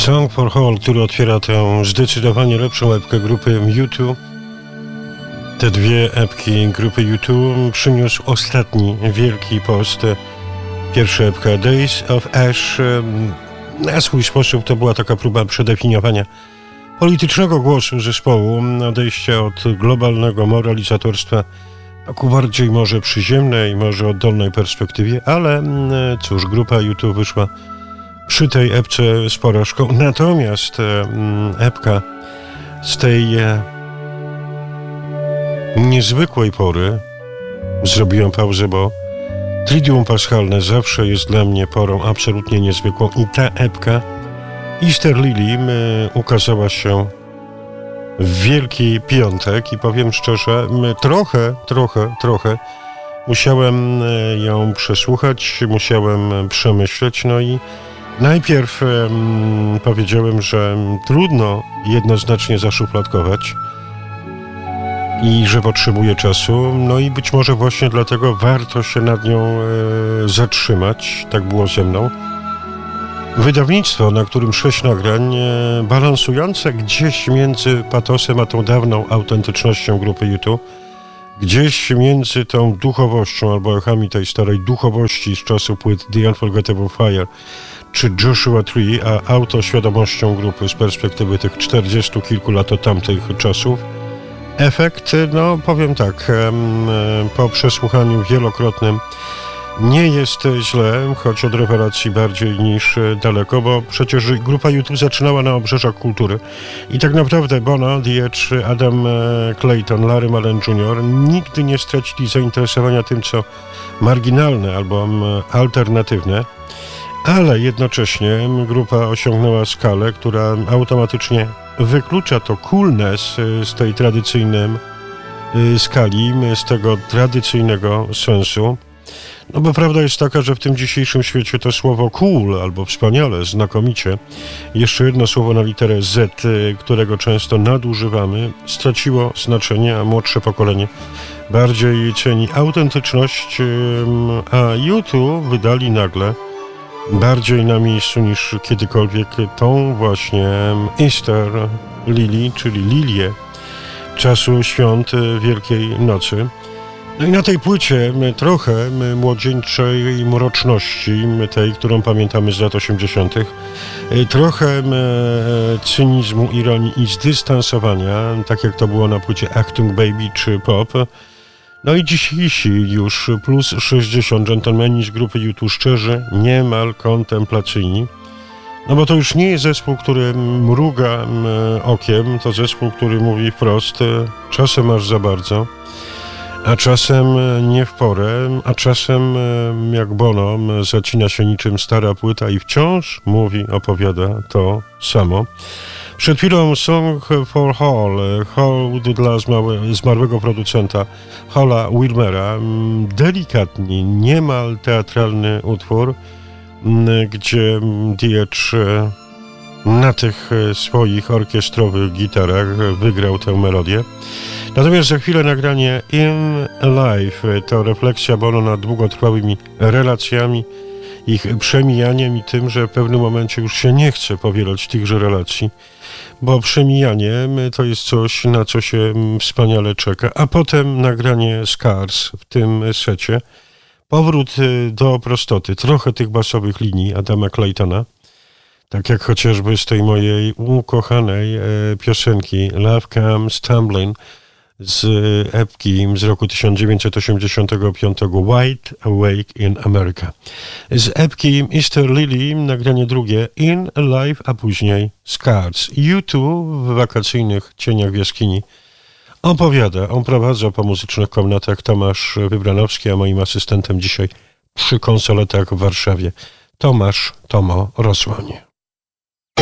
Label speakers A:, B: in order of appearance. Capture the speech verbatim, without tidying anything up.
A: Song for All, który otwiera tę zdecydowanie lepszą epkę grupy U dwa. Te dwie epki grupy U dwa przyniósł ostatni wielki post. Pierwsza epka Days of Ash. Na swój sposób to była taka próba przedefiniowania politycznego głosu zespołu, odejścia od globalnego moralizatorstwa ku bardziej może przyziemnej, może oddolnej perspektywie, ale cóż, grupa U dwa wyszła przy tej epce z porażką. Natomiast epka z tej niezwykłej pory, zrobiłem pauzę, bo Triduum Paschalne zawsze jest dla mnie porą absolutnie niezwykłą i ta epka Easter Lily ukazała się w Wielki Piątek i powiem szczerze, trochę, trochę, trochę musiałem ją przesłuchać, musiałem przemyśleć, no i najpierw um, powiedziałem, że trudno jednoznacznie zaszufladkować i że potrzebuję czasu, no i być może właśnie dlatego warto się nad nią e, zatrzymać, tak było ze mną. Wydawnictwo, na którym sześć nagrań, e, balansujące gdzieś między patosem a tą dawną autentycznością grupy U dwa, gdzieś między tą duchowością albo echami tej starej duchowości z czasu płyt The Unforgettable Fire czy Joshua Tree, a autoświadomością grupy z perspektywy tych czterdziestu kilku lat od tamtych czasów. Efekt, no powiem tak, po przesłuchaniu wielokrotnym nie jest źle, choć od rewelacji bardziej niż daleko, bo przecież grupa U dwa zaczynała na obrzeżach kultury i tak naprawdę Bono, The Edge, Adam Clayton, Larry Mullen junior nigdy nie stracili zainteresowania tym, co marginalne albo alternatywne, ale jednocześnie grupa osiągnęła skalę, która automatycznie wyklucza to coolness z tej tradycyjnej skali, z tego tradycyjnego sensu. No bo prawda jest taka, że w tym dzisiejszym świecie to słowo cool albo wspaniale, znakomicie, jeszcze jedno słowo na literę Z, którego często nadużywamy, straciło znaczenie, a młodsze pokolenie bardziej ceni autentyczność, a U dwa wydali nagle bardziej na miejscu niż kiedykolwiek tą właśnie Easter Lily, czyli lilię czasu świąt Wielkiej Nocy. No i na tej płycie trochę młodzieńczej mroczności, tej, którą pamiętamy z lat osiemdziesiątych, trochę cynizmu, ironii i zdystansowania, tak jak to było na płycie Achtung Baby czy Pop. No i dzisiejsi już plus sześćdziesiąt dżentelmeni z grupy U dwa szczerzy, niemal kontemplacyjni. No bo to już nie jest zespół, który mruga okiem, to zespół, który mówi wprost, czasem aż za bardzo, a czasem nie w porę, a czasem jak Bono zacina się niczym stara płyta i wciąż mówi, opowiada to samo. Przed chwilą Song for Hall, hołd dla zmarłego producenta Hola Wilmera, delikatny, niemal teatralny utwór, gdzie The Edge na tych swoich orkiestrowych gitarach wygrał tę melodię. Natomiast za chwilę nagranie In Life to refleksja Bono nad długotrwałymi relacjami, ich przemijaniem i tym, że w pewnym momencie już się nie chce powielać tychże relacji, bo przemijanie to jest coś, na co się wspaniale czeka. A potem nagranie Scars w tym secie, powrót do prostoty, trochę tych basowych linii Adama Claytona, tak jak chociażby z tej mojej ukochanej piosenki Love Comes Tumbling z epki z roku tysiąc dziewięćset osiemdziesiątego piątego Wide Awake in America. Z epki Easter Lily nagranie drugie In Life, a później Scars. U dwa w wakacyjnych cieniach w jaskini opowiada, on prowadza po muzycznych komnatach Tomasz Wybranowski, a moim asystentem dzisiaj przy konsoletach w Warszawie Tomasz Tomo Rosłoń.